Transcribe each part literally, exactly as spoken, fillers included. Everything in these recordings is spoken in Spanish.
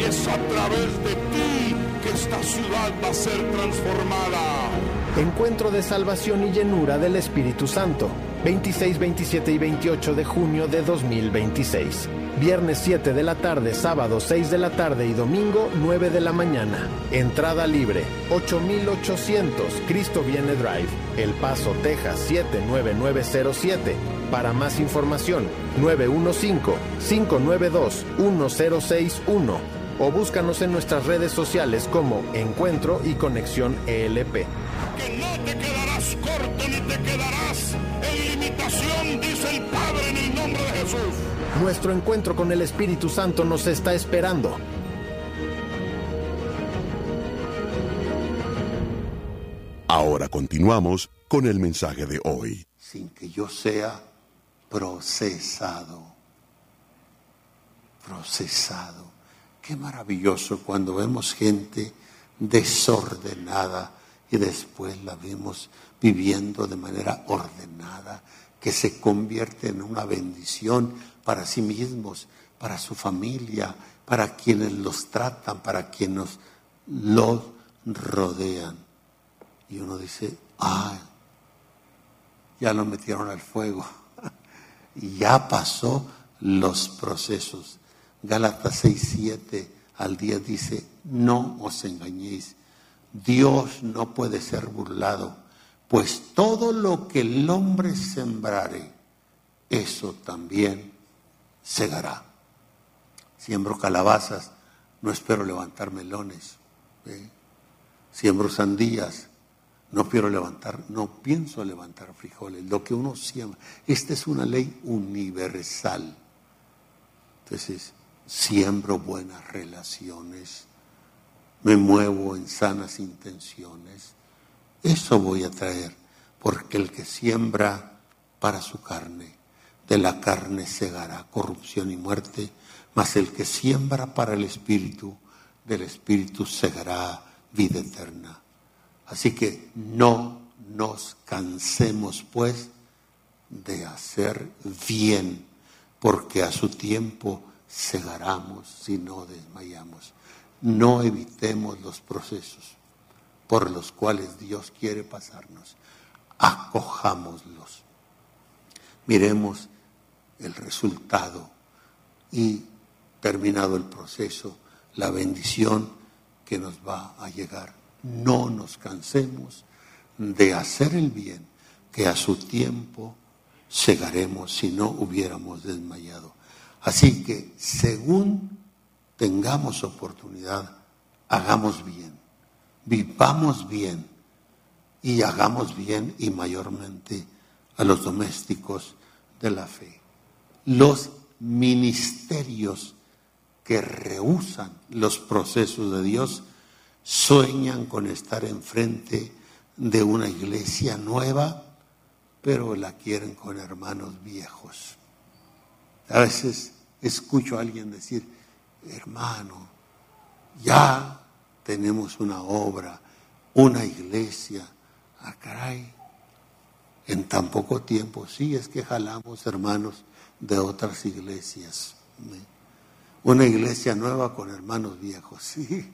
y es a través de ti que esta ciudad va a ser transformada. Encuentro de salvación y llenura del Espíritu Santo, veintiséis, veintisiete y veintiocho de junio de dos mil veintiséis. Viernes siete de la tarde, sábado seis de la tarde y domingo nueve de la mañana. Entrada libre, ocho mil ochocientos Cristo Viene Drive, El Paso, Texas siete nueve nueve cero siete. Para más información, nueve uno cinco, cinco nueve dos, uno cero seis uno o búscanos en nuestras redes sociales como Encuentro y Conexión E L P. Que no te quedarás corto ni te quedarás en limitación, dice el Padre, en el nombre de Jesús. Nuestro encuentro con el Espíritu Santo nos está esperando. Ahora continuamos con el mensaje de hoy. Sin que yo sea procesado. Procesado. Qué maravilloso cuando vemos gente desordenada y después la vemos viviendo de manera ordenada, que se convierte en una bendición para sí mismos, para su familia, para quienes los tratan, para quienes los rodean. Y uno dice, ah, ya lo metieron al fuego, y ya pasó los procesos. Gálatas seis, siete al diez dice, no os engañéis, Dios no puede ser burlado, pues todo lo que el hombre sembrare, eso también segará. Siembro calabazas, no espero levantar melones. ¿eh? Siembro sandías, no quiero levantar, no pienso levantar frijoles. Lo que uno siembra, esta es una ley universal. Entonces, siembro buenas relaciones, me muevo en sanas intenciones. Eso voy a traer, porque el que siembra para su carne, de la carne segará corrupción y muerte, mas el que siembra para el Espíritu, del Espíritu segará vida eterna. Así que no nos cansemos, pues, de hacer bien, porque a su tiempo segaremos si no desmayamos. No evitemos los procesos por los cuales Dios quiere pasarnos. Acojámoslos. Miremos el resultado y, terminado el proceso, la bendición que nos va a llegar. No nos cansemos de hacer el bien, que a su tiempo segaremos si no hubiéramos desmayado. Así que, según tengamos oportunidad, hagamos bien, vivamos bien y hagamos bien, y mayormente a los domésticos de la fe. Los ministerios que rehúsan los procesos de Dios sueñan con estar enfrente de una iglesia nueva, pero la quieren con hermanos viejos. A veces escucho a alguien decir, hermano, ya tenemos una obra, una iglesia. Ah, caray, en tan poco tiempo. Sí, es que jalamos hermanos de otras iglesias. Una iglesia nueva con hermanos viejos. Sí.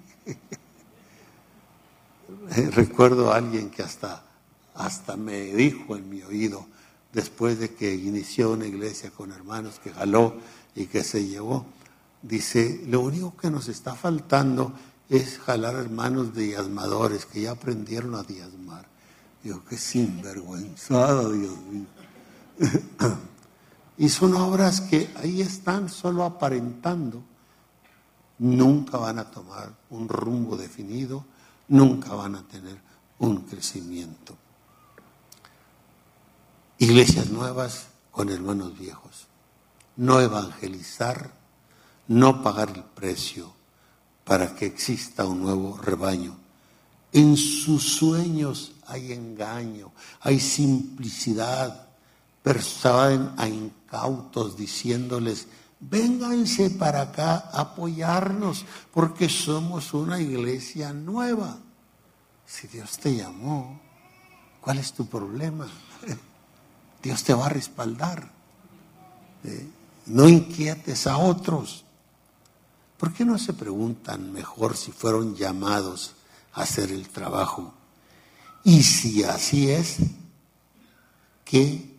Recuerdo a alguien que hasta, hasta me dijo en mi oído, después de que inició una iglesia con hermanos que jaló y que se llevó, dice, lo único que nos está faltando es jalar hermanos diezmadores que ya aprendieron a diezmar. Digo, qué sinvergüenzada, Dios mío. Y son obras que ahí están solo aparentando. Nunca van a tomar un rumbo definido, nunca van a tener un crecimiento. Iglesias nuevas con hermanos viejos. No evangelizar, no pagar el precio para que exista un nuevo rebaño. En sus sueños hay engaño, hay simplicidad. Persuaden a incautos diciéndoles, vénganse para acá a apoyarnos porque somos una iglesia nueva. Si Dios te llamó, ¿cuál es tu problema? Dios te va a respaldar. ¿Eh? No inquietes a otros. ¿Por qué no se preguntan mejor si fueron llamados a hacer el trabajo? Y si así es, ¿qué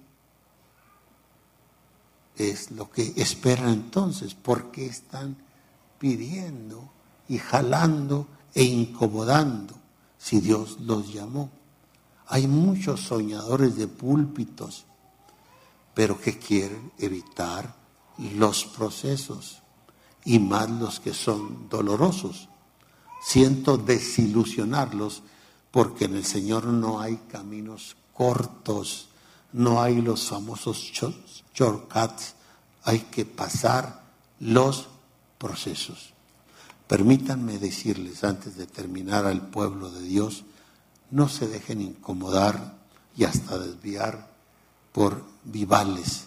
es lo que esperan entonces? ¿Por qué están pidiendo y jalando e incomodando si Dios los llamó? Hay muchos soñadores de púlpitos, pero que quieren evitar los procesos, y más los que son dolorosos. Siento desilusionarlos, porque en el Señor no hay caminos cortos, no hay los famosos shortcuts, hay que pasar los procesos. Permítanme decirles, antes de terminar, al pueblo de Dios, no se dejen incomodar y hasta desviar por vivales,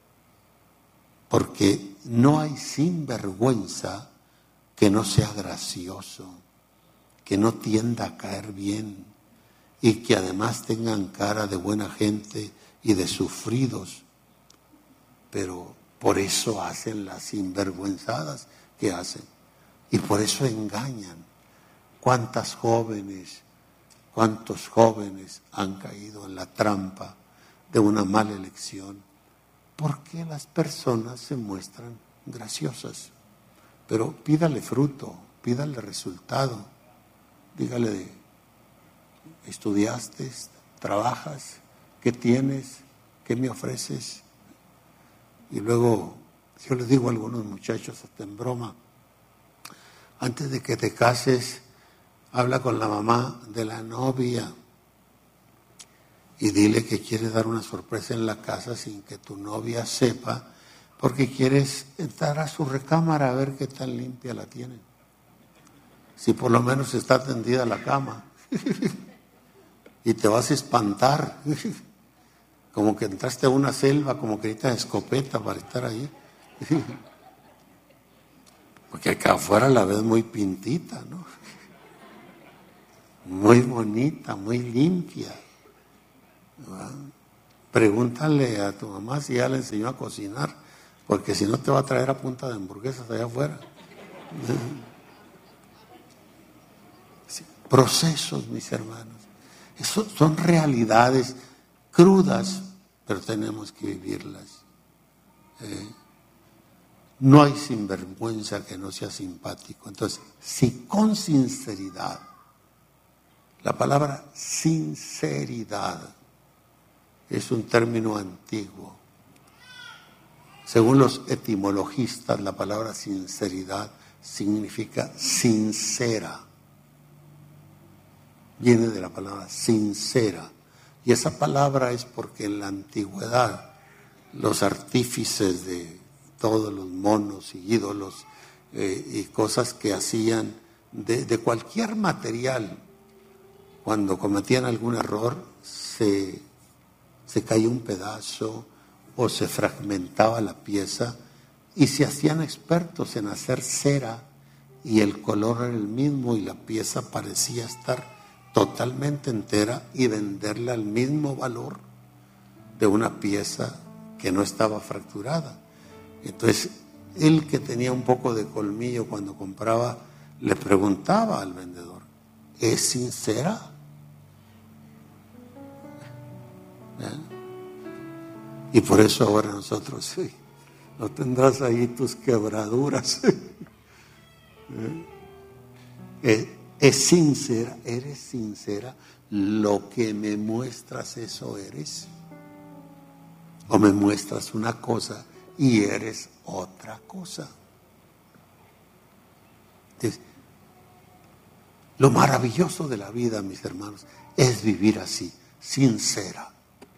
porque no hay sinvergüenza que no sea gracioso, que no tienda a caer bien y que además tengan cara de buena gente y de sufridos, pero por eso hacen las sinvergüenzadas que hacen y por eso engañan. ¿Cuántas jóvenes, cuántos jóvenes han caído en la trampa de una mala elección? Porque las personas se muestran graciosas, pero pídale fruto, pídale resultado, dígale, ¿estudiaste? ¿Trabajas? ¿Qué tienes? ¿Qué me ofreces? Y luego yo les digo a algunos muchachos, hasta en broma, antes de que te cases, habla con la mamá de la novia y dile que quieres dar una sorpresa en la casa sin que tu novia sepa, porque quieres entrar a su recámara a ver qué tan limpia la tienen. Si por lo menos está tendida la cama. Y te vas a espantar. Como que entraste a una selva, como que necesitas escopeta para estar ahí. Porque acá afuera la ves muy pintita, ¿no? Muy bonita, muy limpia. ¿verdad? Pregúntale a tu mamá si ya le enseñó a cocinar, porque si no te va a traer a punta de hamburguesas allá afuera. Sí, procesos, mis hermanos. Eso son realidades crudas, pero tenemos que vivirlas. Eh, no hay sinvergüenza que no sea simpático. Entonces, si con sinceridad, la palabra sinceridad es un término antiguo. Según los etimologistas, la palabra sinceridad significa sincera. Viene de la palabra sincera. Y esa palabra es porque en la antigüedad los artífices de todos los monos y ídolos eh, y cosas que hacían de, de cualquier material, cuando cometían algún error, se, se caía un pedazo o se fragmentaba la pieza y se hacían expertos en hacer cera y el color era el mismo y la pieza parecía estar totalmente entera y venderla al mismo valor de una pieza que no estaba fracturada. Entonces, él que tenía un poco de colmillo cuando compraba, le preguntaba al vendedor, ¿es sincera? ¿Eh? Y por eso ahora nosotros, sí, no tendrás ahí tus quebraduras. ¿Eh? Es, es sincera, eres sincera, lo que me muestras eso eres. O me muestras una cosa y eres otra cosa. Entonces, lo maravilloso de la vida, mis hermanos, es vivir así, sincera,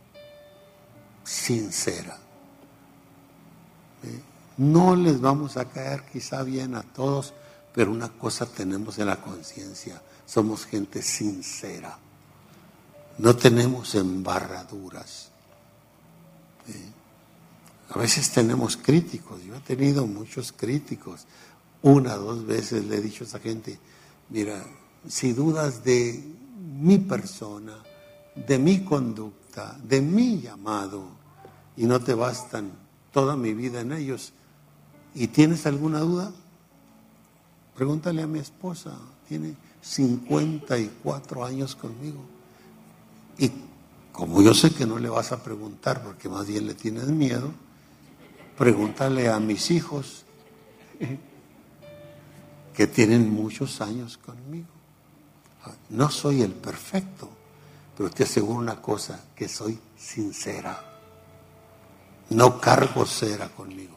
sincera. ¿Eh? No les vamos a caer quizá bien a todos, pero una cosa tenemos en la conciencia, somos gente sincera, no tenemos embarraduras. ¿Eh? A veces tenemos críticos, yo he tenido muchos críticos, una o dos veces le he dicho a esa gente, mira, si dudas de mi persona, de mi conducta, de mi llamado, y no te bastan toda mi vida en ellos, y tienes alguna duda, Pregúntale a mi esposa, tiene cincuenta y cuatro años conmigo. Y como yo sé que no le vas a preguntar porque más bien le tienes miedo, pregúntale a mis hijos que tienen muchos años conmigo. No soy el perfecto, pero te aseguro una cosa, que soy sincera. No cargo cera conmigo.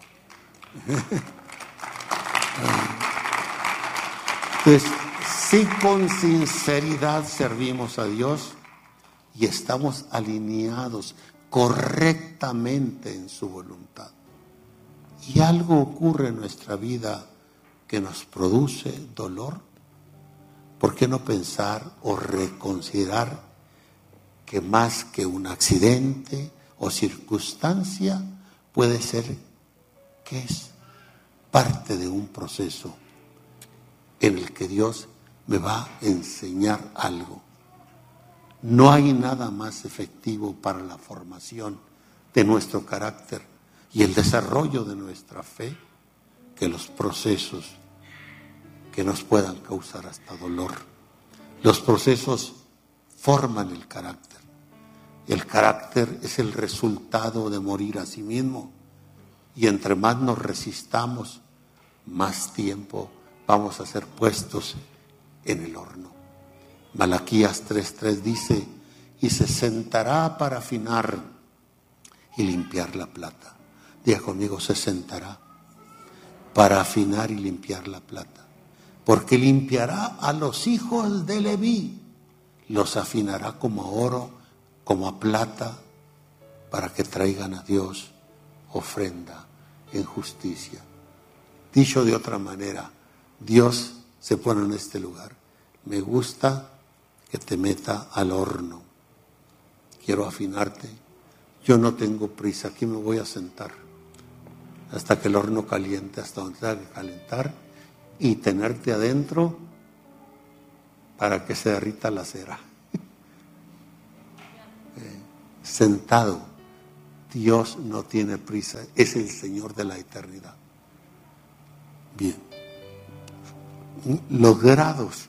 Entonces, si con sinceridad servimos a Dios y estamos alineados correctamente en su voluntad, y algo ocurre en nuestra vida que nos produce dolor, ¿por qué no pensar o reconsiderar que más que un accidente o circunstancia puede ser que es parte de un proceso en el que Dios me va a enseñar algo? No hay nada más efectivo para la formación de nuestro carácter y el desarrollo de nuestra fe que los procesos que nos puedan causar hasta dolor. Los procesos forman el carácter. El carácter es el resultado de morir a sí mismo, y entre más nos resistamos, más tiempo vamos a ser puestos en el horno. Malaquías tres tres dice: y se sentará para afinar y limpiar la plata. Diga conmigo: se sentará para afinar y limpiar la plata, porque limpiará a los hijos de Leví, los afinará como a oro, como a plata, para que traigan a Dios ofrenda en justicia. Dicho de otra manera, Dios se pone en este lugar. Me gusta que te meta al horno. Quiero afinarte. Yo no tengo prisa, aquí me voy a sentar hasta que el horno caliente, hasta donde tenga que calentar, y tenerte adentro para que se derrita la cera. eh, sentado. Dios no tiene prisa, es el Señor de la eternidad. Bien. Los grados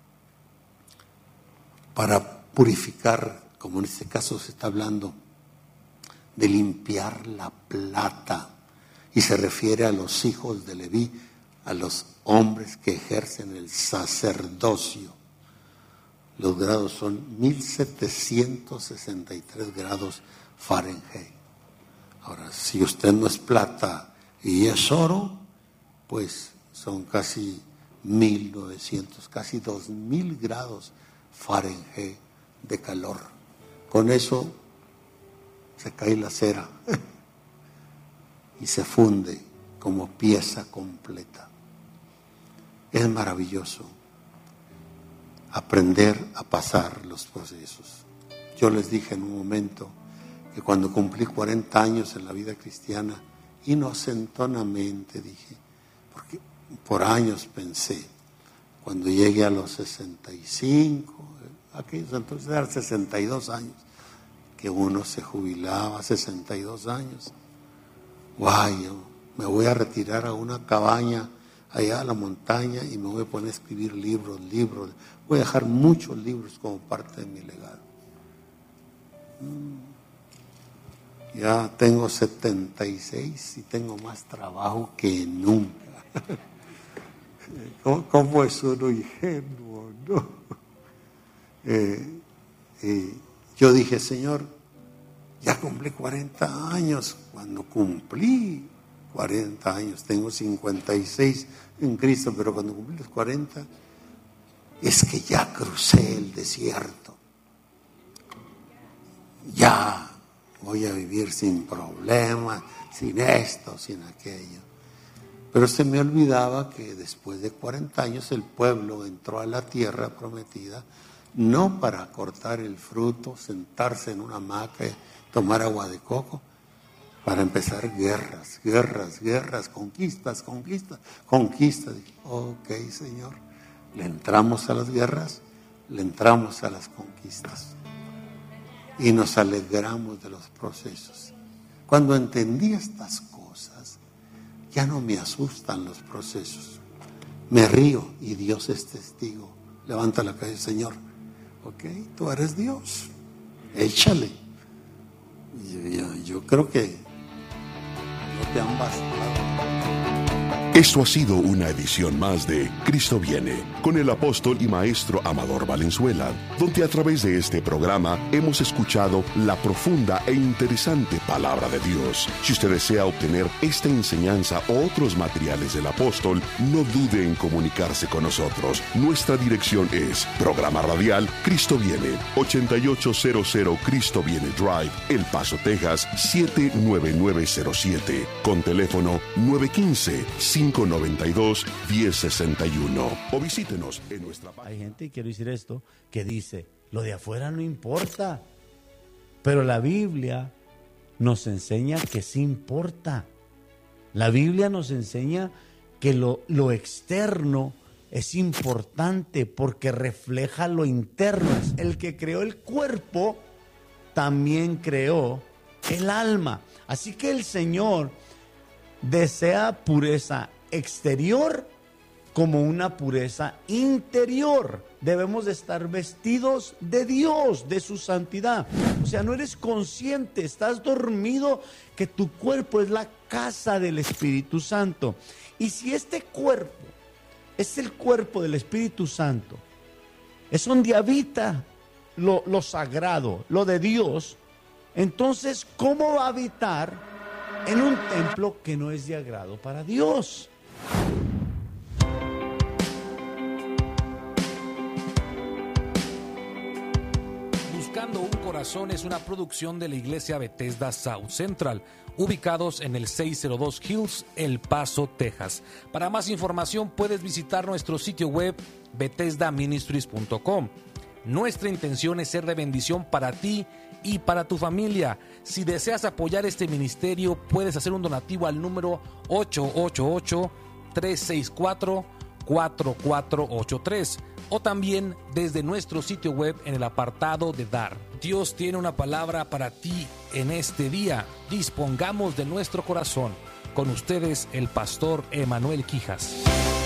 para purificar, como en este caso se está hablando de limpiar la plata, y se refiere a los hijos de Leví, a los hombres que ejercen el sacerdocio. Los grados son mil setecientos sesenta y tres grados Fahrenheit. Ahora, si usted no es plata y es oro, pues son casi mil novecientos, casi dos mil grados Fahrenheit de calor. Con eso se cae la cera y se funde como pieza completa. Es maravilloso aprender a pasar los procesos. Yo les dije en un momento que cuando cumplí cuarenta años en la vida cristiana, inocentonamente dije, porque por años pensé, cuando llegué a los sesenta y cinco, aquellos entonces eran sesenta y dos años, que uno se jubilaba, sesenta y dos años. Guay, yo me voy a retirar a una cabaña allá a la montaña y me voy a poner a escribir libros, libros. Voy a dejar muchos libros como parte de mi legado. Ya tengo setenta y seis y tengo más trabajo que nunca. ¿Cómo, cómo es uno ingenuo, no? Eh, eh, yo dije, Señor, ya cumplí cuarenta años. Cuando cumplí cuarenta años, tengo cincuenta y seis en Cristo, pero cuando cumplí los cuarenta, es que ya crucé el desierto. Ya voy a vivir sin problemas, sin esto, sin aquello. Pero se me olvidaba que después de cuarenta años el pueblo entró a la tierra prometida, no para cortar el fruto, sentarse en una hamaca, tomar agua de coco, para empezar guerras, guerras, guerras, conquistas, conquistas, conquistas. Dije, ok, Señor, le entramos a las guerras, le entramos a las conquistas y nos alegramos de los procesos. Cuando entendí estas cosas, ya no me asustan los procesos. me río y Dios es testigo. Levanta la cabeza, Señor. Ok, tú eres Dios. Échale. Yo, yo, yo creo que no te han bastado. Esto ha sido una edición más de Cristo Viene, con el apóstol y maestro Amador Valenzuela, donde a través de este programa hemos escuchado la profunda e interesante palabra de Dios. Si usted desea obtener esta enseñanza o otros materiales del apóstol, no dude en comunicarse con nosotros. Nuestra dirección es Programa Radial Cristo Viene, ochenta y ocho cero cero Cristo Viene Drive, El Paso, Texas, siete nueve nueve cero siete, con teléfono nueve uno cinco, cinco nueve dos, uno cero seis uno, o visítenos en nuestra página. Hay gente, y quiero decir esto, que dice, lo de afuera no importa, pero la Biblia nos enseña que sí importa. La Biblia nos enseña que lo, lo externo es importante porque refleja lo interno. El que creó el cuerpo también creó el alma. Así que el Señor desea pureza exterior como una pureza interior. Debemos de estar vestidos de Dios, de su santidad. O sea, no eres consciente, estás dormido, que tu cuerpo es la casa del Espíritu Santo. Y si este cuerpo es el cuerpo del Espíritu Santo, es donde habita lo, lo sagrado, lo de Dios, entonces, ¿cómo va a habitar en un templo que no es de agrado para Dios? Buscando un Corazón es una producción de la Iglesia Bethesda South Central, ubicados en el seiscientos dos Hills, El Paso, Texas. Para más información puedes visitar nuestro sitio web bethesda ministries punto com. Nuestra intención es ser de bendición para ti y para tu familia. Si deseas apoyar este ministerio, puedes hacer un donativo al número ocho ocho ocho, tres seis cuatro, cuatro cuatro ocho tres o también desde nuestro sitio web en el apartado de Dar. Dios tiene una palabra para ti en este día. Dispongamos de nuestro corazón. Con ustedes, el pastor Emanuel Quijas.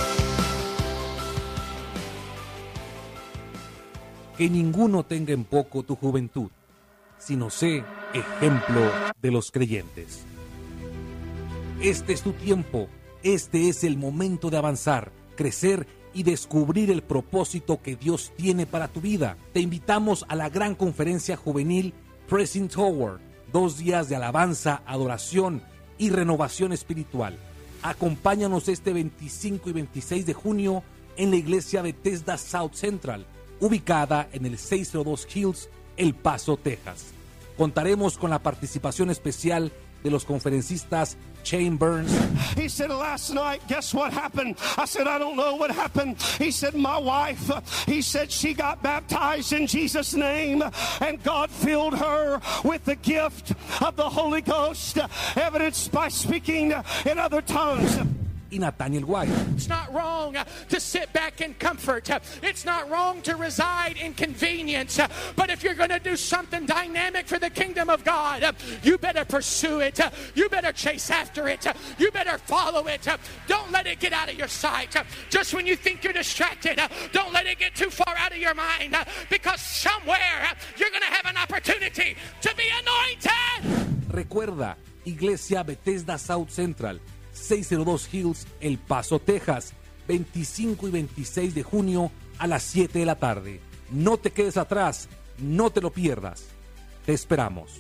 Que ninguno tenga en poco tu juventud, sino sé ejemplo de los creyentes. Este es tu tiempo, este es el momento de avanzar, crecer y descubrir el propósito que Dios tiene para tu vida. Te invitamos a la gran conferencia juvenil Pressing Toward, dos días de alabanza, adoración y renovación espiritual. Acompáñanos este veinticinco y veintiséis de junio en la iglesia Bethesda South Central, ubicada en el seiscientos dos Hills, El Paso, Texas. Contaremos con la participación especial de los conferencistas Shane Burns. He said, last night, guess what happened? I said, I don't know what happened. He said, my wife, he said she got baptized in Jesus' name, and God filled her with the gift of the Holy Ghost, evidenced by speaking in other tongues. Y Nathaniel White. It's not wrong to sit back in comfort. It's not wrong to reside in convenience. But if you're going to do something dynamic for the kingdom of God, you better pursue it. You better chase after it. You better follow it. Don't let it get out of your sight. Just when you think you're distracted, don't let it get too far out of your mind, because somewhere you're going to have an opportunity to be anointed. Recuerda, Iglesia Bethesda South Central, seiscientos dos Hills, El Paso, Texas, veinticinco y veintiséis de junio a las siete de la tarde. No te quedes atrás, no te lo pierdas. Te esperamos.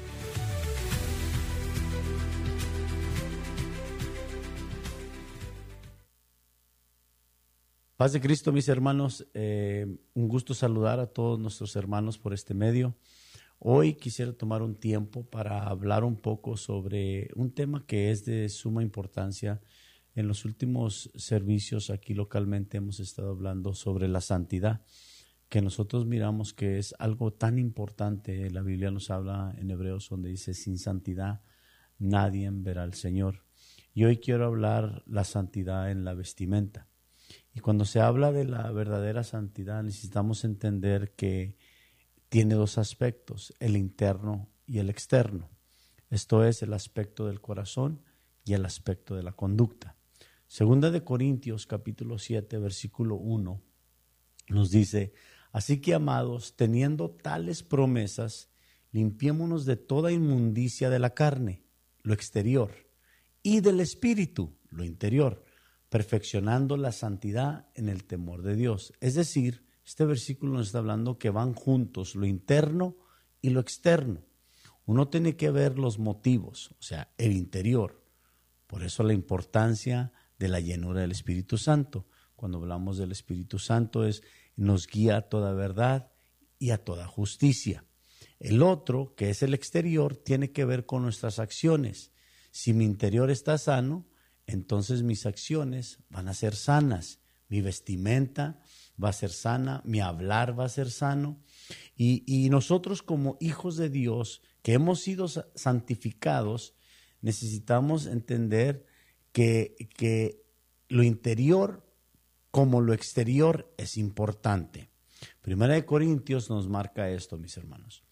Paz de Cristo, mis hermanos. Eh, un gusto saludar a todos nuestros hermanos por este medio. Hoy quisiera tomar un tiempo para hablar un poco sobre un tema que es de suma importancia. En los últimos servicios aquí localmente hemos estado hablando sobre la santidad, que nosotros miramos que es algo tan importante. La Biblia nos habla en Hebreos donde dice, sin santidad nadie verá al Señor. Y hoy quiero hablar la santidad en la vestimenta. Y cuando se habla de la verdadera santidad necesitamos entender que tiene dos aspectos, el interno y el externo. Esto es el aspecto del corazón y el aspecto de la conducta. Segunda de Corintios capítulo siete, versículo uno, nos dice: así que, amados, teniendo tales promesas, limpiémonos de toda inmundicia de la carne, lo exterior, y del espíritu, lo interior, perfeccionando la santidad en el temor de Dios. Es decir, este versículo nos está hablando que van juntos lo interno y lo externo. Uno tiene que ver los motivos, o sea, el interior. Por eso la importancia de la llenura del Espíritu Santo. Cuando hablamos del Espíritu Santo, es nos guía a toda verdad y a toda justicia. El otro, que es el exterior, tiene que ver con nuestras acciones. Si mi interior está sano, entonces mis acciones van a ser sanas. Mi vestimenta va a ser sana, mi hablar va a ser sano. Y, y nosotros, como hijos de Dios, que hemos sido santificados, necesitamos entender que, que lo interior como lo exterior es importante. Primera de Corintios nos marca esto, mis hermanos.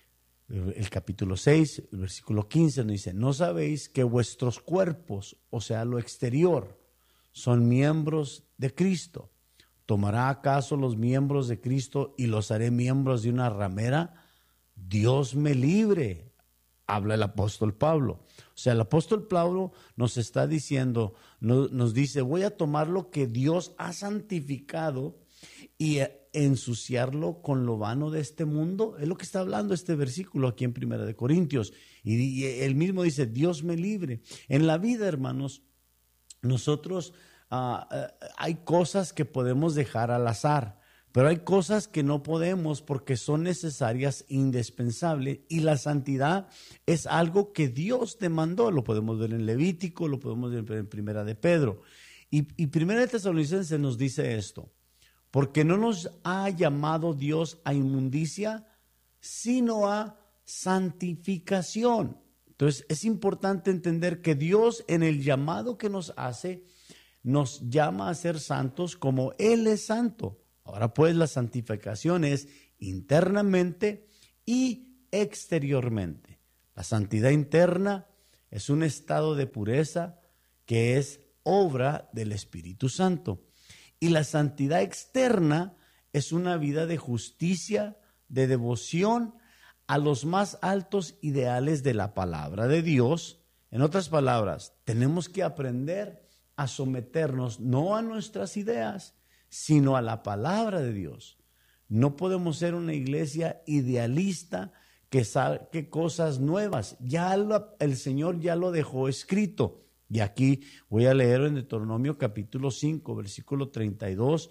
El capítulo seis, el versículo quince nos dice: ¿no sabéis que vuestros cuerpos, o sea, lo exterior, son miembros de Cristo? ¿Tomará acaso los miembros de Cristo y los haré miembros de una ramera? Dios me libre, habla el apóstol Pablo. O sea, el apóstol Pablo nos está diciendo, nos, nos dice: voy a tomar lo que Dios ha santificado y ensuciarlo con lo vano de este mundo. Es lo que está hablando este versículo aquí en Primera de Corintios. Y, y él mismo dice: Dios me libre. En la vida, hermanos, nosotros uh, uh, hay cosas que podemos dejar al azar, pero hay cosas que no podemos porque son necesarias, indispensables, y la santidad es algo que Dios demandó. Lo podemos ver en Levítico, lo podemos ver en Primera de Pedro. Y, y Primera de Tesalonicenses nos dice esto: porque no nos ha llamado Dios a inmundicia, sino a santificación. Entonces es importante entender que Dios, en el llamado que nos hace, nos llama a ser santos como Él es santo. Ahora pues, la santificación es internamente y exteriormente. La santidad interna es un estado de pureza que es obra del Espíritu Santo. Y la santidad externa es una vida de justicia, de devoción a los más altos ideales de la palabra de Dios. En otras palabras, tenemos que aprender a someternos no a nuestras ideas, sino a la palabra de Dios. No podemos ser una iglesia idealista que saque cosas nuevas. Ya lo, el Señor ya lo dejó escrito. Y aquí voy a leer en Deuteronomio capítulo cinco, versículo treinta y dos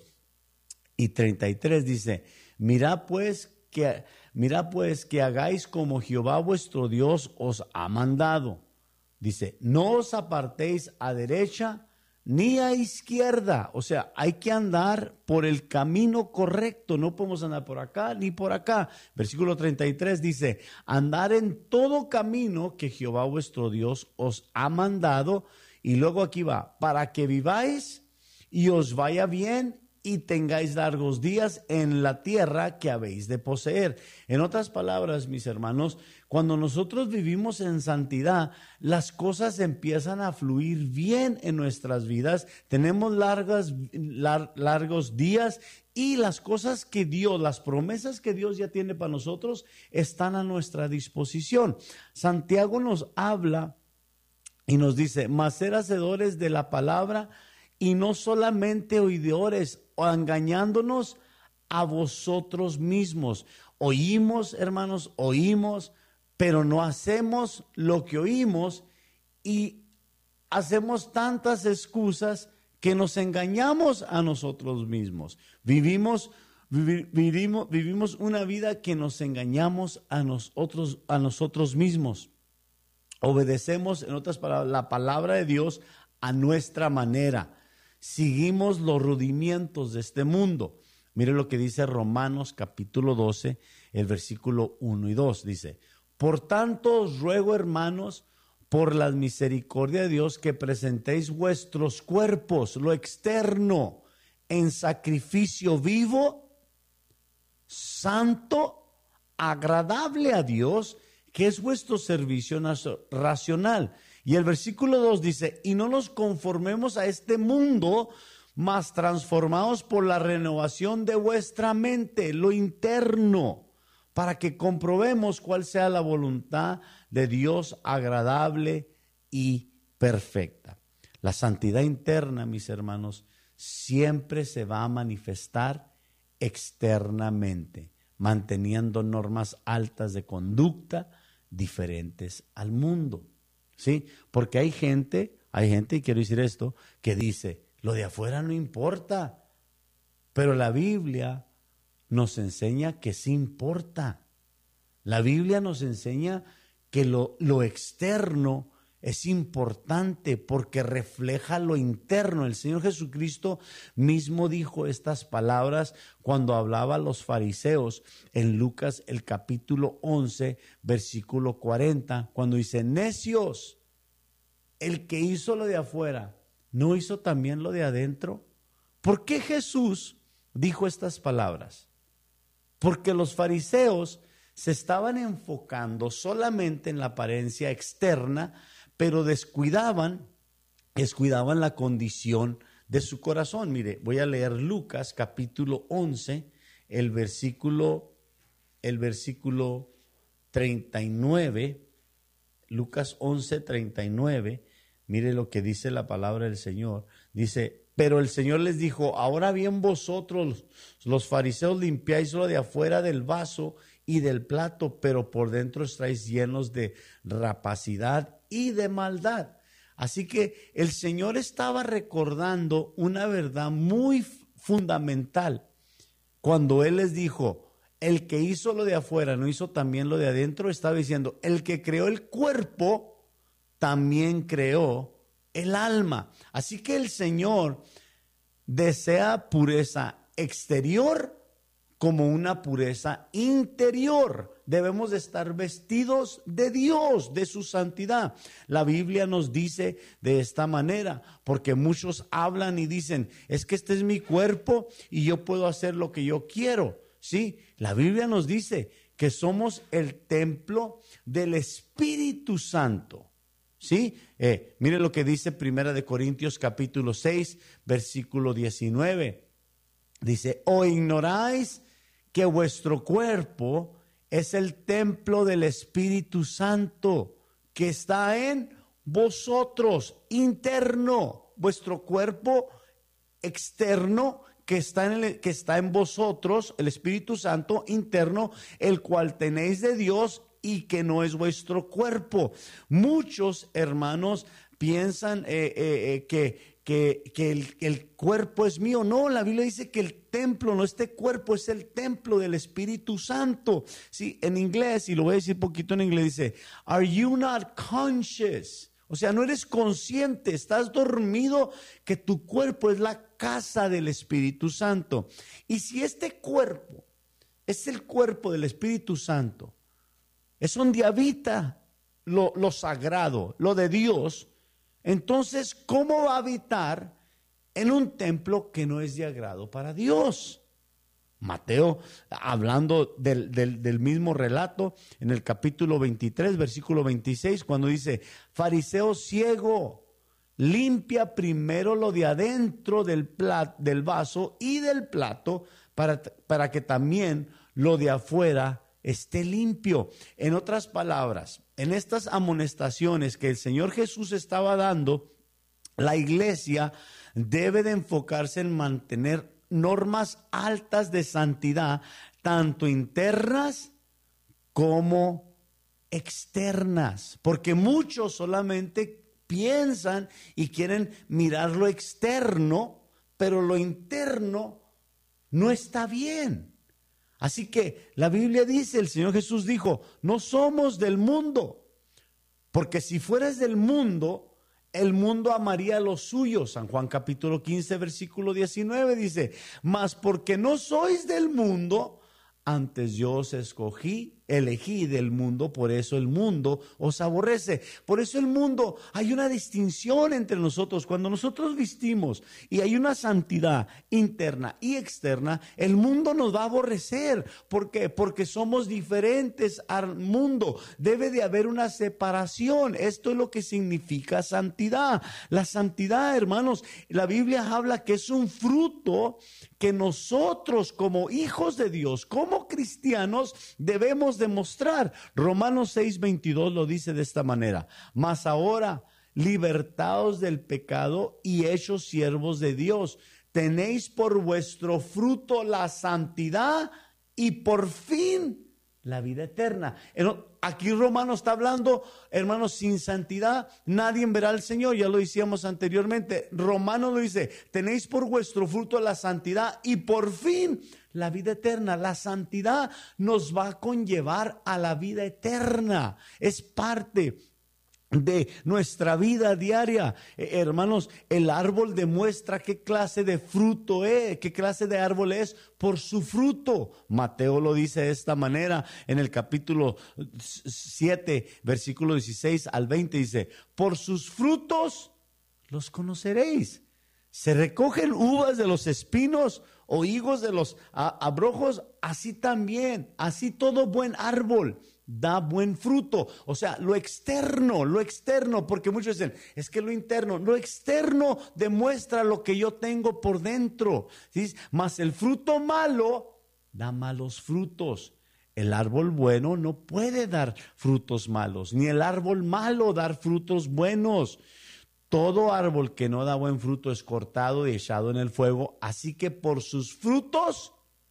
y treinta y tres. Dice: mirad pues que, mirad pues que hagáis como Jehová vuestro Dios os ha mandado. Dice: no os apartéis a derecha ni a izquierda. O sea, hay que andar por el camino correcto. No podemos andar por acá ni por acá. Versículo treinta y tres dice: andar en todo camino que Jehová vuestro Dios os ha mandado. Y luego aquí va: para que viváis y os vaya bien y tengáis largos días en la tierra que habéis de poseer. En otras palabras, mis hermanos, cuando nosotros vivimos en santidad, las cosas empiezan a fluir bien en nuestras vidas. Tenemos largas, lar, largos días y las cosas que Dios, las promesas que Dios ya tiene para nosotros están a nuestra disposición. Santiago nos habla y nos dice: mas ser hacedores de la palabra y no solamente oidores, o engañándonos a vosotros mismos. Oímos, hermanos, oímos, pero no hacemos lo que oímos y hacemos tantas excusas que nos engañamos a nosotros mismos. Vivimos, vivi, vivimos, vivimos una vida que nos engañamos a nosotros, a nosotros mismos. Obedecemos, en otras palabras, la palabra de Dios a nuestra manera. Seguimos los rudimientos de este mundo. Mire lo que dice Romanos capítulo doce, el versículo uno y dos. Dice: por tanto os ruego, hermanos, por la misericordia de Dios, que presentéis vuestros cuerpos, lo externo, en sacrificio vivo, santo, agradable a Dios, que es vuestro servicio racional. Y el versículo dos dice, y no nos conformemos a este mundo, mas transformados por la renovación de vuestra mente, lo interno, para que comprobemos cuál sea la voluntad de Dios agradable y perfecta. La santidad interna, mis hermanos, siempre se va a manifestar externamente, manteniendo normas altas de conducta diferentes al mundo, ¿sí? Porque hay gente, hay gente, y quiero decir esto, que dice, lo de afuera no importa, pero la Biblia nos enseña que sí importa. La Biblia nos enseña que lo, lo externo es importante porque refleja lo interno. El Señor Jesucristo mismo dijo estas palabras cuando hablaba a los fariseos en Lucas el capítulo once, versículo cuarenta, cuando dice, necios, el que hizo lo de afuera, ¿no hizo también lo de adentro? ¿Por qué Jesús dijo estas palabras? Porque los fariseos se estaban enfocando solamente en la apariencia externa, pero descuidaban, descuidaban la condición de su corazón. Mire, voy a leer Lucas capítulo once, el versículo, el versículo treinta y nueve, Lucas once, treinta y nueve, mire lo que dice la palabra del Señor. Dice, pero el Señor les dijo, ahora bien vosotros los fariseos limpiáis lo de afuera del vaso y del plato, pero por dentro estáis llenos de rapacidad y de maldad. Así que el Señor estaba recordando una verdad muy fundamental cuando Él les dijo, el que hizo lo de afuera no hizo también lo de adentro. Estaba diciendo, el que creó el cuerpo también creó el alma. Así que el Señor desea pureza exterior como una pureza interior. Debemos de estar vestidos de Dios, de su santidad. La Biblia nos dice de esta manera, porque muchos hablan y dicen, es que este es mi cuerpo y yo puedo hacer lo que yo quiero. Sí, la Biblia nos dice que somos el templo del Espíritu Santo. ¿Sí? Eh, mire lo que dice Primera de Corintios capítulo seis, versículo diecinueve. Dice, ¿o ignoráis que vuestro cuerpo es el templo del Espíritu Santo que está en vosotros, interno? Vuestro cuerpo externo que está en el, que está en vosotros, el Espíritu Santo interno, el cual tenéis de Dios y que no es vuestro cuerpo. Muchos hermanos piensan eh, eh, eh, que, que, que el, el cuerpo es mío. No, la Biblia dice que el templo, no este cuerpo, es el templo del Espíritu Santo. Sí, en inglés, y lo voy a decir poquito en inglés, dice, are you not conscious? O sea, no eres consciente, estás dormido que tu cuerpo es la casa del Espíritu Santo. Y si este cuerpo es el cuerpo del Espíritu Santo, es donde habita lo, lo sagrado, lo de Dios, entonces, ¿cómo va a habitar en un templo que no es de agrado para Dios? Mateo, hablando del, del, del mismo relato, en el capítulo veintitrés, versículo veintiséis, cuando dice, fariseo ciego, limpia primero lo de adentro del, plat, del vaso y del plato, para, para que también lo de afuera esté limpio. En otras palabras, en estas amonestaciones que el Señor Jesús estaba dando, la iglesia debe de enfocarse en mantener normas altas de santidad, tanto internas como externas, porque muchos solamente piensan y quieren mirar lo externo, pero lo interno no está bien. Así que la Biblia dice, el Señor Jesús dijo, no somos del mundo, porque si fueras del mundo, el mundo amaría lo suyo. San Juan capítulo quince, versículo diecinueve dice, mas porque no sois del mundo, antes yo os escogí elegí del mundo, por eso el mundo os aborrece. Por eso el mundo, hay una distinción entre nosotros. Cuando nosotros vestimos y hay una santidad interna y externa, el mundo nos va a aborrecer. ¿Por qué? Porque somos diferentes al mundo. Debe de haber una separación. Esto es lo que significa santidad. La santidad, hermanos, la Biblia habla que es un fruto que nosotros como hijos de Dios, como cristianos, debemos demostrar. Romanos seis veintidós lo dice de esta manera: mas ahora, libertados del pecado y hechos siervos de Dios, tenéis por vuestro fruto la santidad y por fin la vida eterna. Aquí Romano está hablando, hermanos, sin santidad nadie verá al Señor. Ya lo decíamos anteriormente. Romano lo dice: tenéis por vuestro fruto la santidad y por fin la vida eterna. La santidad nos va a conllevar a la vida eterna. Es parte de nuestra vida diaria. Eh, hermanos, el árbol demuestra qué clase de fruto es, qué clase de árbol es por su fruto. Mateo lo dice de esta manera en el capítulo siete, versículo dieciséis al veinte, dice: por sus frutos los conoceréis. Se recogen uvas de los espinos o higos de los abrojos, así también, así todo buen árbol da buen fruto. O sea, lo externo, lo externo, porque muchos dicen, es que lo interno, lo externo demuestra lo que yo tengo por dentro, ¿sí? Mas el fruto malo da malos frutos. El árbol bueno no puede dar frutos malos, ni el árbol malo dar frutos buenos. Todo árbol que no da buen fruto es cortado y echado en el fuego, así que por sus frutos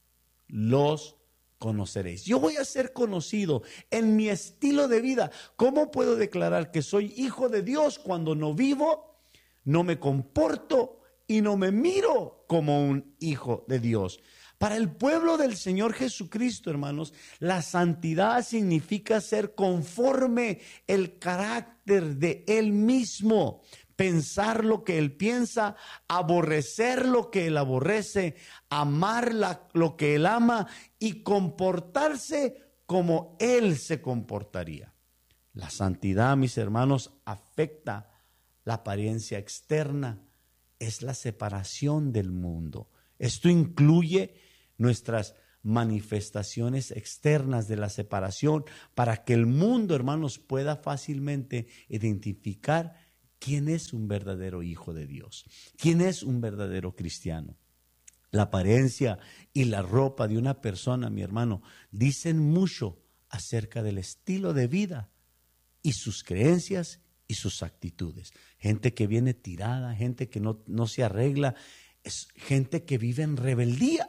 los conoceréis. Yo voy a ser conocido en mi estilo de vida. ¿Cómo puedo declarar que soy hijo de Dios cuando no vivo, no me comporto y no me miro como un hijo de Dios? Para el pueblo del Señor Jesucristo, hermanos, la santidad significa ser conforme el carácter de Él mismo. Pensar lo que Él piensa, aborrecer lo que Él aborrece, amar la, lo que Él ama y comportarse como Él se comportaría. La santidad, mis hermanos, afecta la apariencia externa, es la separación del mundo. Esto incluye nuestras manifestaciones externas de la separación para que el mundo, hermanos, pueda fácilmente identificar quién es un verdadero hijo de Dios, quién es un verdadero cristiano. La apariencia y la ropa de una persona, mi hermano, dicen mucho acerca del estilo de vida y sus creencias y sus actitudes. Gente que viene tirada, gente que no, no se arregla, es gente que vive en rebeldía.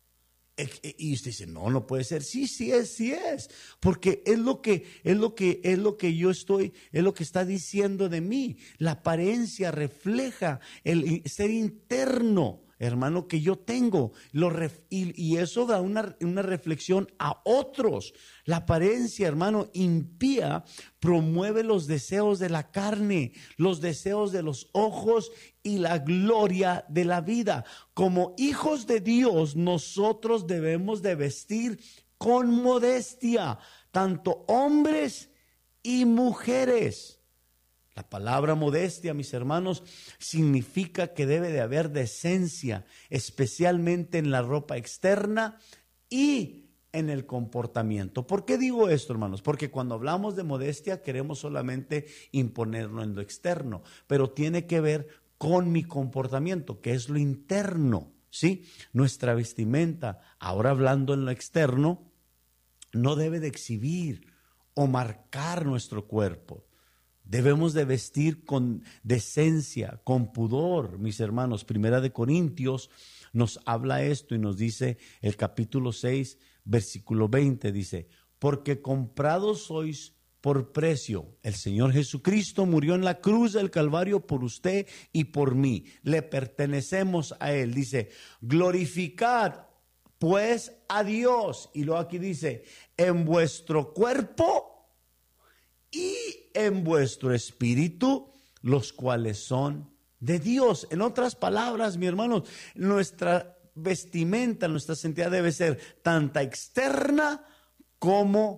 Y usted dice, no, no puede ser. Sí, sí es, sí es. Porque es lo que, es lo que, es lo que yo estoy, es lo que está diciendo de mí. La apariencia refleja el ser interno, hermano, que yo tengo. Lo ref, y, y eso da una, una reflexión a otros. La apariencia, hermano, impía promueve los deseos de la carne, los deseos de los ojos y la gloria de la vida. Como hijos de Dios, nosotros debemos de vestir con modestia, tanto hombres y mujeres. La palabra modestia, mis hermanos, significa que debe de haber decencia, especialmente en la ropa externa y en el comportamiento. ¿Por qué digo esto, hermanos? Porque cuando hablamos de modestia queremos solamente imponerlo en lo externo, pero tiene que ver con mi comportamiento, que es lo interno, ¿sí? Nuestra vestimenta, ahora hablando en lo externo, no debe de exhibir o marcar nuestro cuerpo. Debemos de vestir con decencia, con pudor, mis hermanos. Primera de Corintios nos habla esto y nos dice el capítulo seis, versículo veinte, dice: porque comprados sois por precio. El Señor Jesucristo murió en la cruz del Calvario por usted y por mí. Le pertenecemos a Él. Dice, glorificad pues a Dios. Y luego aquí dice, en vuestro cuerpo y en vuestro espíritu, los cuales son de Dios. En otras palabras, mi hermano, nuestra vestimenta, nuestra santidad debe ser tanto externa como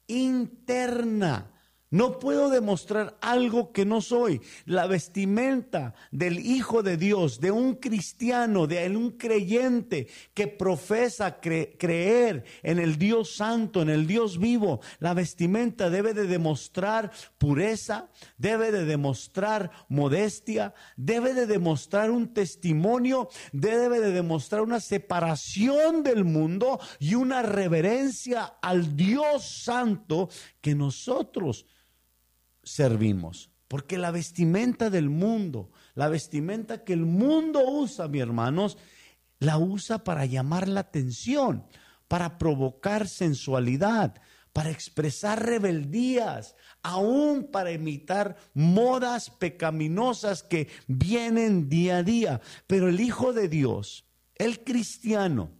interna. No puedo demostrar algo que no soy. La vestimenta del Hijo de Dios, de un cristiano, de un creyente que profesa cre- creer en el Dios Santo, en el Dios vivo, la vestimenta debe de demostrar pureza, debe de demostrar modestia, debe de demostrar un testimonio, debe de demostrar una separación del mundo y una reverencia al Dios Santo que nosotros servimos. Porque la vestimenta del mundo, la vestimenta que el mundo usa, mis hermanos, la usa para llamar la atención, para provocar sensualidad, para expresar rebeldías, aún para imitar modas pecaminosas que vienen día a día. Pero el Hijo de Dios, el cristiano,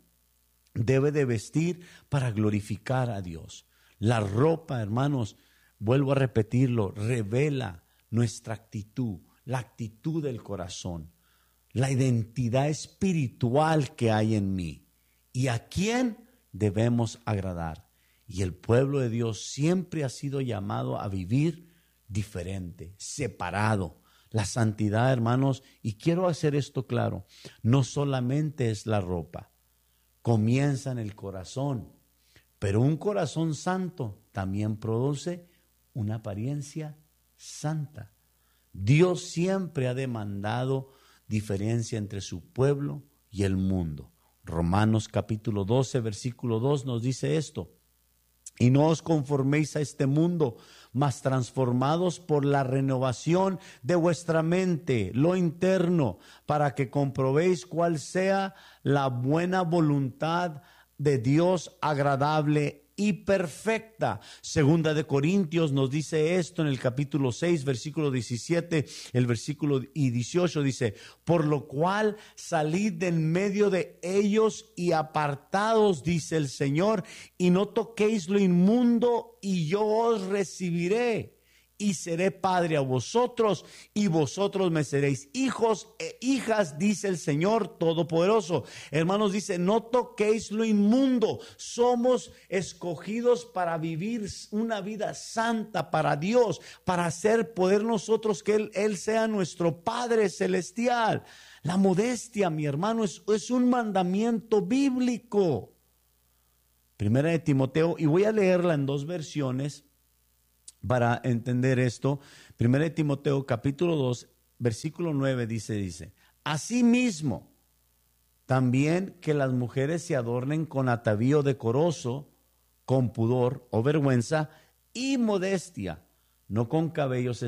debe de vestir para glorificar a Dios. La ropa, hermanos, vuelvo a repetirlo, revela nuestra actitud, la actitud del corazón, la identidad espiritual que hay en mí y a quién debemos agradar. Y el pueblo de Dios siempre ha sido llamado a vivir diferente, separado. La santidad, hermanos, y quiero hacer esto claro, no solamente es la ropa, comienza en el corazón, pero un corazón santo también produce una apariencia santa. Dios siempre ha demandado diferencia entre su pueblo y el mundo. Romanos capítulo doce, versículo dos nos dice esto: y no os conforméis a este mundo, mas transformados por la renovación de vuestra mente, lo interno, para que comprobéis cuál sea la buena voluntad de Dios, agradable y perfecta. Segunda de Corintios nos dice esto en el capítulo seis, versículo diecisiete, el versículo y dieciocho dice: por lo cual salid de en medio de ellos y apartados, dice el Señor, y no toquéis lo inmundo, y yo os recibiré. Y seré padre a vosotros, y vosotros me seréis hijos e hijas, dice el Señor Todopoderoso. Hermanos, dice, no toquéis lo inmundo. Somos escogidos para vivir una vida santa para Dios, para hacer poder nosotros que Él, Él sea nuestro Padre Celestial. La modestia, mi hermano, es, es un mandamiento bíblico. Primera de Timoteo, y voy a leerla en dos versiones para entender esto. Primera de Timoteo capítulo dos, versículo nueve dice, dice, asimismo, también que las mujeres se adornen con atavío decoroso, con pudor o vergüenza y modestia, no con cabellos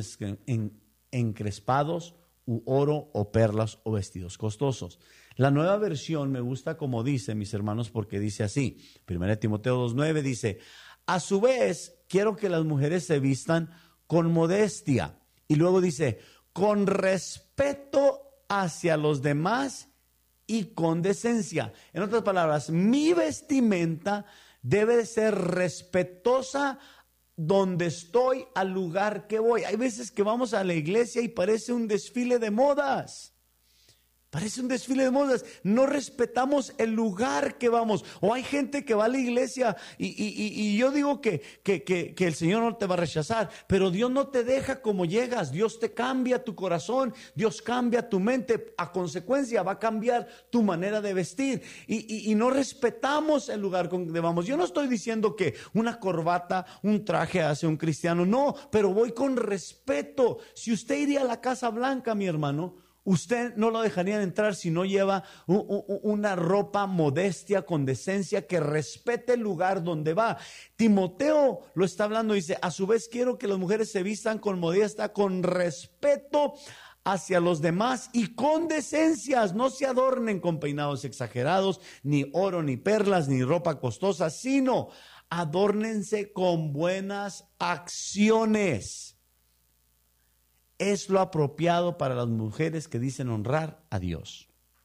encrespados u oro o perlas o vestidos costosos. La nueva versión me gusta como dice, mis hermanos, porque dice así. Primera de Timoteo dos nueve dice, a su vez, quiero que las mujeres se vistan con modestia. Y luego dice, con respeto hacia los demás y con decencia. En otras palabras, mi vestimenta debe de ser respetuosa donde estoy, al lugar que voy. Hay veces que vamos a la iglesia y parece un desfile de modas. Parece un desfile de modas. No respetamos el lugar que vamos. O hay gente que va a la iglesia y, y, y yo digo que, que, que, que el Señor no te va a rechazar, pero Dios no te deja como llegas. Dios te cambia tu corazón, Dios cambia tu mente. A consecuencia va a cambiar tu manera de vestir. Y, y, y no respetamos el lugar donde vamos. Yo no estoy diciendo que una corbata, un traje hace un cristiano. No, pero voy con respeto. Si usted iría a la Casa Blanca, mi hermano, usted no lo dejarían entrar si no lleva una ropa modestia, con decencia, que respete el lugar donde va. Timoteo lo está hablando, dice, a su vez quiero que las mujeres se vistan con modestia, con respeto hacia los demás y con decencias. No se adornen con peinados exagerados, ni oro, ni perlas, ni ropa costosa, sino adórnense con buenas acciones. Es lo apropiado para las mujeres que dicen honrar a Dios.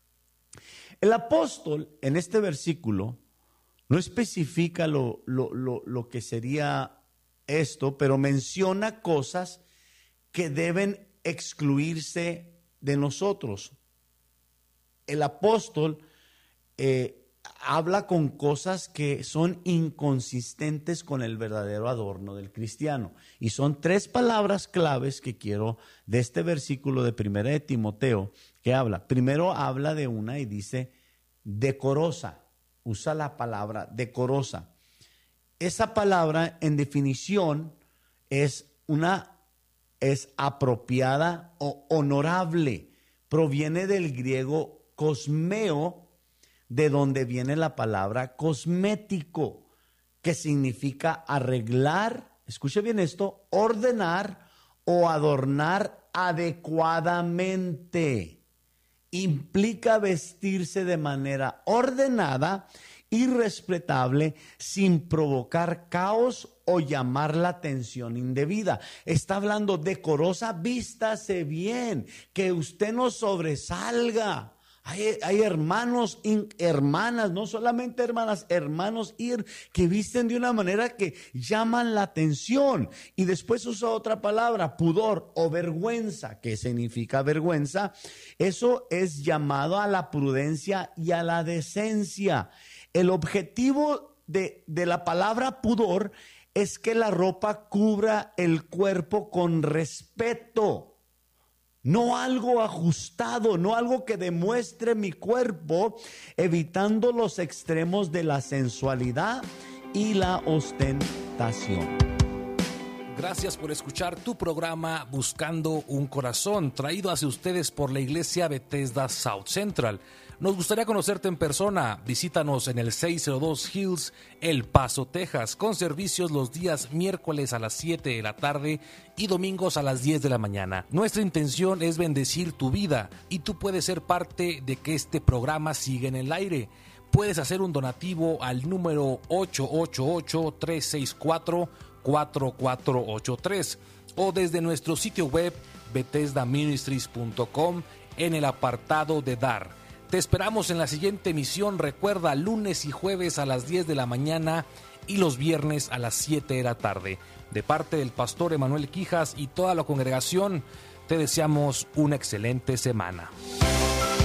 El apóstol en este versículo no especifica lo, lo, lo, lo que sería esto, pero menciona cosas que deben excluirse de nosotros. El apóstol eh, habla con cosas que son inconsistentes con el verdadero adorno del cristiano. Y son tres palabras claves que quiero de este versículo de Primera de Timoteo que habla. Primero habla de una y dice decorosa. Usa la palabra decorosa. Esa palabra en definición es una es apropiada o honorable. Proviene del griego cosmeo, de donde viene la palabra cosmético, que significa arreglar, escuche bien esto, ordenar o adornar adecuadamente. Implica vestirse de manera ordenada y respetable sin provocar caos o llamar la atención indebida. Está hablando decorosa, vístase bien, que usted no sobresalga. Hay, hay hermanos, in, hermanas, no solamente hermanas, hermanos ir que visten de una manera que llaman la atención. Y después usa otra palabra, pudor o vergüenza. ¿Qué significa vergüenza? Eso es llamado a la prudencia y a la decencia. El objetivo de, de la palabra pudor es que la ropa cubra el cuerpo con respeto. No algo ajustado, no algo que demuestre mi cuerpo, evitando los extremos de la sensualidad y la ostentación. Gracias por escuchar tu programa Buscando un Corazón, traído hacia ustedes por la Iglesia Bethesda South Central. Nos gustaría conocerte en persona. Visítanos en el seiscientos dos Hills, El Paso, Texas, con servicios los días miércoles a las siete de la tarde y domingos a las diez de la mañana. Nuestra intención es bendecir tu vida y tú puedes ser parte de que este programa siga en el aire. Puedes hacer un donativo al número ocho ocho ocho, tres seis cuatro, cuatro cuatro ocho tres o desde nuestro sitio web bethesda ministries punto com en el apartado de dar. Te esperamos en la siguiente emisión. Recuerda, lunes y jueves a las diez de la mañana y los viernes a las siete de la tarde. De parte del pastor Emanuel Quijas y toda la congregación, te deseamos una excelente semana.